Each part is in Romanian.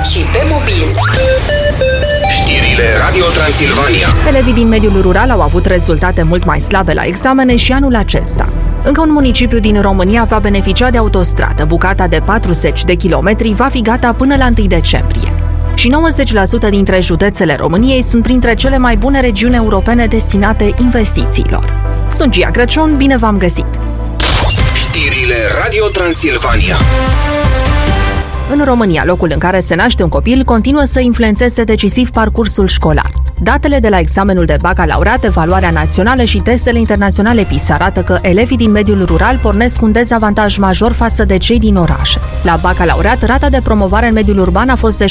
și pe mobil. Știrile Radio Transilvania. Elevii din mediul rural au avut rezultate mult mai slabe la examene și anul acesta. Încă un municipiu din România va beneficia de autostradă. Bucata de 40 de kilometri va fi gata până la 1 decembrie. Și 90% dintre județele României sunt printre cele mai bune regiuni europene destinate investițiilor. Sunt Gia Crăciun, bine v-am găsit! Știrile Radio Transilvania. În România, locul în care se naște un copil continuă să influențeze decisiv parcursul școlar. Datele de la examenul de bacalaureat, evaluarea națională și testele internaționale PISA arată că elevii din mediul rural pornesc un dezavantaj major față de cei din orașe. La bacalaureat, rata de promovare în mediul urban a fost de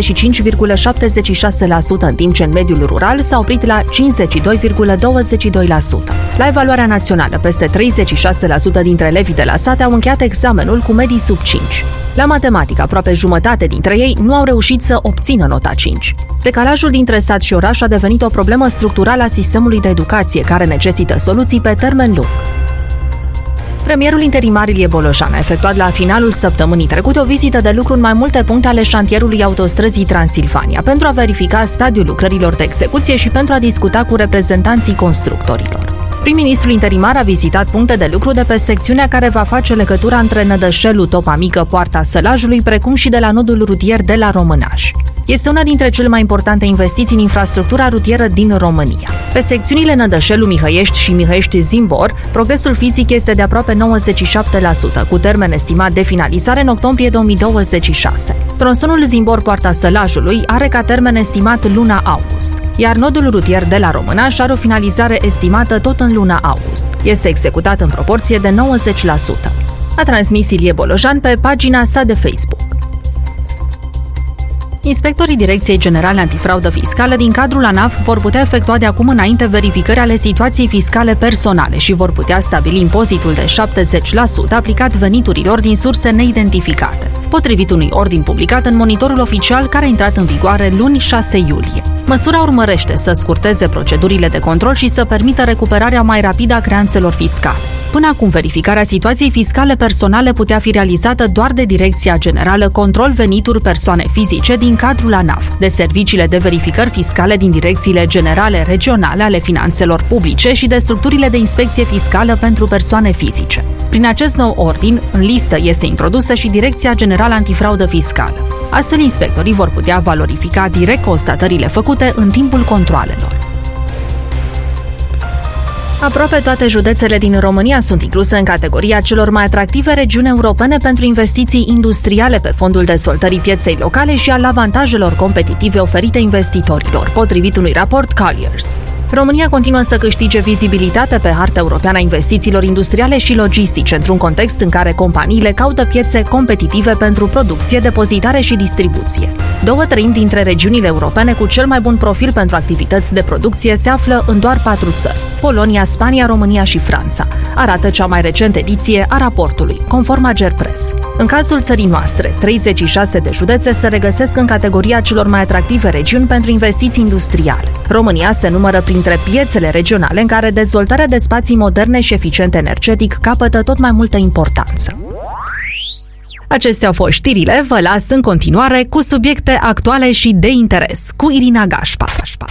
75,76%, în timp ce în mediul rural s-a oprit la 52,22%. La evaluarea națională, peste 36% dintre elevii de la sate au încheiat examenul cu medii sub 5. La matematică, aproape jumătate dintre ei nu au reușit să obțină nota 5. Decalajul dintre sat și oraș a devenit o problemă structurală a sistemului de educație, care necesită soluții pe termen lung. Premierul interimar Ilie Bolojan a efectuat la finalul săptămânii trecute o vizită de lucru în mai multe puncte ale șantierului autostrăzii Transilvania, pentru a verifica stadiul lucrărilor de execuție și pentru a discuta cu reprezentanții constructorilor. Prim-ministrul interimar a vizitat puncte de lucru de pe secțiunea care va face legătura între Nădășelu, Topa Mică, Poarta Sălajului, precum și de la nodul rutier de la Românaș. Este una dintre cele mai importante investiții în infrastructura rutieră din România. Pe secțiunile Nădășelu, Mihăiești și Mihăiești-Zimbor, progresul fizic este de aproape 97%, cu termen estimat de finalizare în octombrie 2026. Tronsonul Zimbor-Poarta Sălajului are ca termen estimat luna august, iar nodul rutier de la Românaș are o finalizare estimată tot în luna august. Este executat în proporție de 90%. A transmis Ilie Bolojan pe pagina sa de Facebook. Inspectorii Direcției Generale Antifraudă Fiscală din cadrul ANAF vor putea efectua de acum înainte verificări ale situației fiscale personale și vor putea stabili impozitul de 70% aplicat veniturilor din surse neidentificate, potrivit unui ordin publicat în Monitorul Oficial care a intrat în vigoare luni 6 iulie. Măsura urmărește să scurteze procedurile de control și să permită recuperarea mai rapidă a creanțelor fiscale. Până acum, verificarea situației fiscale personale putea fi realizată doar de Direcția Generală Control Venituri Persoane Fizice din cadrul ANAF, de serviciile de verificări fiscale din direcțiile generale regionale ale finanțelor publice și de structurile de inspecție fiscală pentru persoane fizice. Prin acest nou ordin, în listă este introdusă și Direcția Generală Antifraudă Fiscală. Astfel, inspectorii vor putea valorifica direct constatările făcute în timpul controalelor. Aproape toate județele din România sunt incluse în categoria celor mai atractive regiuni europene pentru investiții industriale pe fondul dezvoltării pieței locale și al avantajelor competitive oferite investitorilor, potrivit unui raport Colliers. România continuă să câștige vizibilitate pe harta europeană a investițiilor industriale și logistice, într-un context în care companiile caută piețe competitive pentru producție, depozitare și distribuție. 2/3 dintre regiunile europene cu cel mai bun profil pentru activități de producție se află în doar 4 țări: Polonia, Spania, România și Franța, arată cea mai recentă ediție a raportului, conform Agerpres. În cazul țării noastre, 36 de județe se regăsesc în categoria celor mai atractive regiuni pentru investiții industriale. România se numără printre piețele regionale în care dezvoltarea de spații moderne și eficiente energetic capătă tot mai multă importanță. Acestea au fost știrile, vă las în continuare cu subiecte actuale și de interes, cu Irina Gașpa.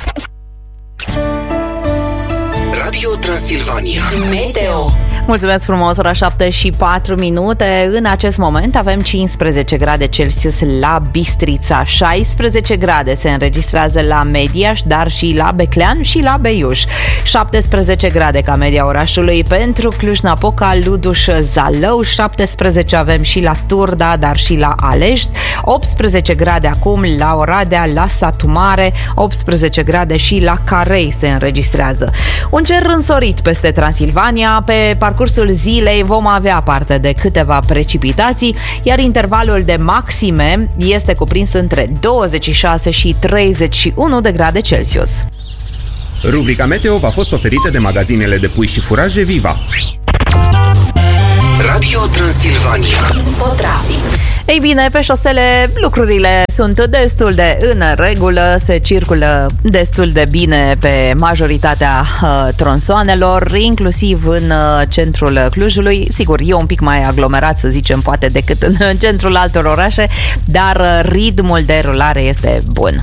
Radio Transilvania. Meteo. Mulțumesc frumos, ora 7:04. În acest moment avem 15 grade Celsius la Bistrița, 16 grade se înregistrează la Mediaș, dar și la Beclean și la Beiuș, 17 grade ca media orașului pentru Cluj-Napoca, Luduș, Zalău, 17 avem și la Turda, dar și la Alești, 18 grade acum la Oradea, la Satu Mare, 18 grade și la Carei se înregistrează. Un cer însorit peste Transilvania, pe parcursul zilei vom avea parte de câteva precipitații, iar intervalul de maxime este cuprins între 26 și 31 de grade Celsius. Rubrica Meteo v-a fost oferită de magazinele de pui și furaje Viva. Radio Transilvania. Infotrafic. Ei bine, pe șosele lucrurile sunt destul de în regulă, se circulă destul de bine pe majoritatea tronsoanelor, inclusiv în centrul Clujului. Sigur, e un pic mai aglomerat, să zicem, poate decât în centrul altor orașe, dar ritmul de rulare este bun.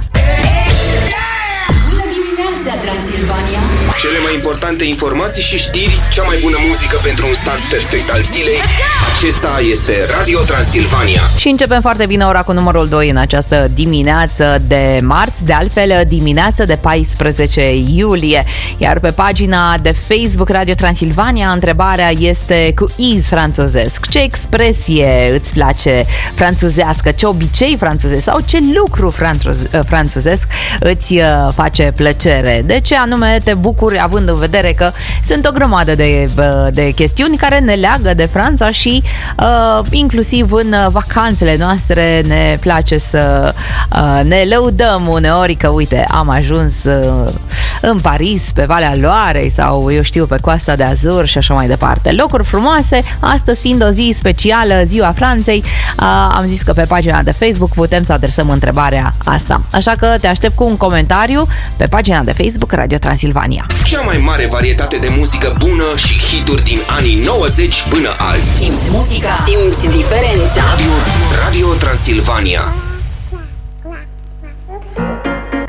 Bună dimineața, Transilvania! Cele mai importante informații și știri, cea mai bună muzică pentru un start perfect al zilei. Acesta este Radio Transilvania. Și începem foarte bine ora cu numărul 2 în această dimineață de marți, de altfel dimineață de 14 iulie. Iar pe pagina de Facebook Radio Transilvania, întrebarea este cu iz franțuzesc. Ce expresie îți place franțuzească? Ce obicei franțuzesc? Sau ce lucru franțuzesc îți face plăcere? De ce anume te bucuri, având în vedere că sunt o grămadă de chestiuni care ne leagă de Franța și inclusiv în vacanțele noastre ne place să ne lăudăm uneori că, uite, am ajuns în Paris, pe Valea Loarei sau, eu știu, pe Coasta de Azur și așa mai departe. Locuri frumoase, astăzi fiind o zi specială, Ziua Franței, am zis că pe pagina de Facebook putem să adresăm întrebarea asta. Așa că te aștept cu un comentariu pe pagina de Facebook Radio Transilvania. Cea mai mare varietate de muzică bună și hituri din anii 90 până azi. Simți muzica, simți diferența. Radio Transilvania.